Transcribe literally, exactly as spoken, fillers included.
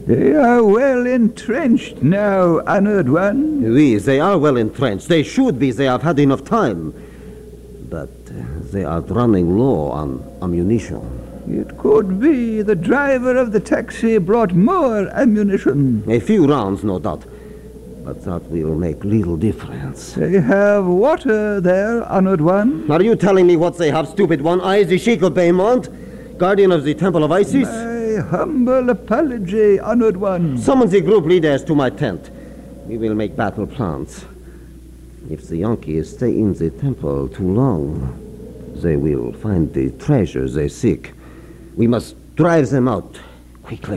They are well entrenched now, Honored One. Oui, they are well entrenched. They should be. They have had enough time. But uh, they are running low on ammunition. It could be the driver of the taxi brought more ammunition. A few rounds, no doubt. But that will make little difference. They have water there, Honored One. Are you telling me what they have, stupid one? I, the Sheik of Baymont, guardian of the Temple of Isis? My humble apology, Honored One. Summon the group leaders to my tent. We will make battle plans. If the Yankees stay in the temple too long, they will find the treasure they seek. We must drive them out quickly.